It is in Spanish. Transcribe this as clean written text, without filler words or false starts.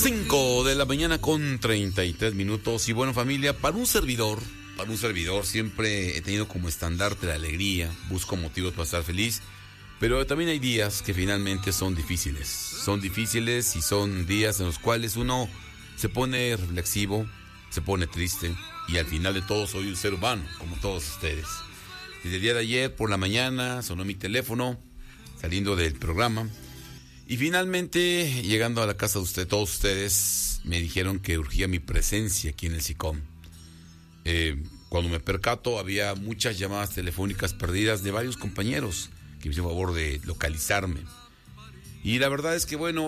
5 de la mañana con 33 minutos. Y bueno, familia, para un servidor siempre he tenido como estandarte la alegría, busco motivos para estar feliz, pero también hay días que finalmente son difíciles y son días en los cuales uno se pone reflexivo, se pone triste y al final de todo soy un ser humano, como todos ustedes. Desde el día de ayer por la mañana sonó mi teléfono saliendo del programa y finalmente llegando a la casa de todos ustedes me dijeron que urgía mi presencia aquí en el SICOM. Cuando me percato había muchas llamadas telefónicas perdidas de varios compañeros que me hicieron favor de localizarme. Y la verdad es que bueno,